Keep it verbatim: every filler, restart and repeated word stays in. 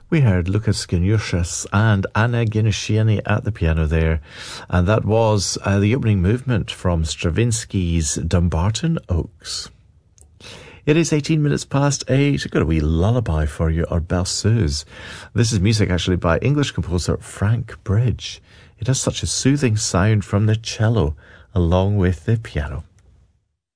We heard Lucas Gnurchas and Anna Gineshiani at the piano there, and that was uh, the opening movement from Stravinsky's Dumbarton Oaks. It is eighteen minutes past eight. I've got a wee lullaby for you, or berceuse. This is music actually by English composer Frank Bridge. It has such a soothing sound from the cello along with the piano.